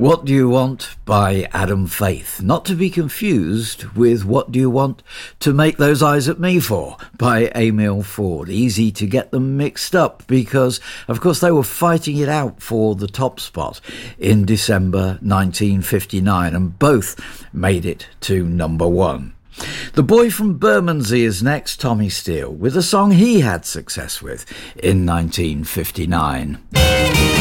What Do You Want by Adam Faith, not to be confused with What Do You Want to Make Those Eyes at Me For by Emil Ford. Easy to get them mixed up because, of course, they were fighting it out for the top spot in December 1959 and both made it to number one. The Boy from Bermondsey is next, Tommy Steele, with a song he had success with in 1959.